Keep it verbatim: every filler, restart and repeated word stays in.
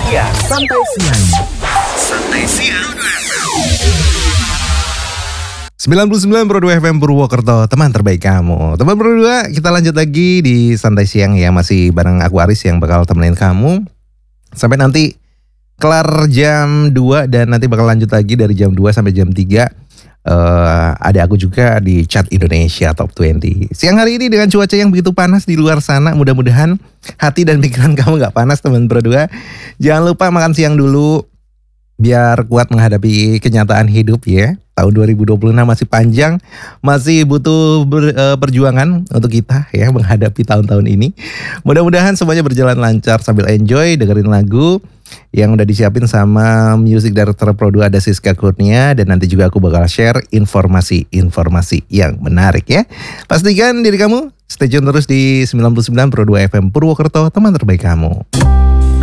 Ya, santai siang. Santai siang. sembilan puluh sembilan koma dua F M Purwokerto, teman terbaik kamu. Teman berdua, kita lanjut lagi di Santai Siang ya. Masih bareng aku Aris yang bakal temenin kamu sampai nanti kelar jam dua. Dan nanti bakal lanjut lagi dari jam dua sampai jam tiga. Uh, ada aku juga di Chat Indonesia Top dua puluh. Siang hari ini dengan cuaca yang begitu panas di luar sana, mudah-mudahan hati dan pikiran kamu gak panas teman berdua. Jangan lupa makan siang dulu biar kuat menghadapi kenyataan hidup ya. Tahun dua ribu dua puluh enam masih panjang, masih butuh ber, uh, perjuangan untuk kita ya menghadapi tahun-tahun ini. Mudah-mudahan semuanya berjalan lancar sambil enjoy dengerin lagu yang udah disiapin sama music director Pro dua ada Siska Kurnia. Dan nanti juga aku bakal share informasi-informasi yang menarik ya. Pastikan diri kamu stay tune terus di sembilan puluh sembilan koma dua F M Purwokerto, teman terbaik kamu.